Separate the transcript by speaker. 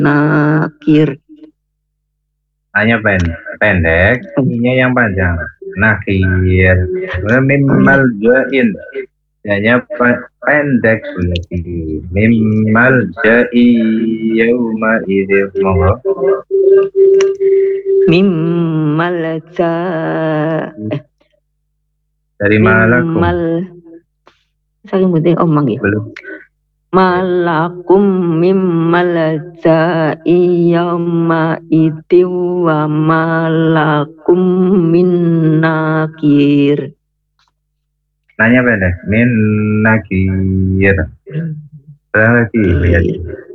Speaker 1: nakir.
Speaker 2: Hanya pendek, ininya yang panjang. Nakir. Mimmal jain. Hanya pendek berarti. Mimmal jai yauma idzin. Monggo.
Speaker 1: Mimmal
Speaker 2: Dari malakum.
Speaker 1: Saking penting omong ya.
Speaker 2: Belum.
Speaker 1: Malakum mimmal yauma idzin wa malakum min nakir.
Speaker 2: Nanya pendek. Min nakir. Lagi lihat.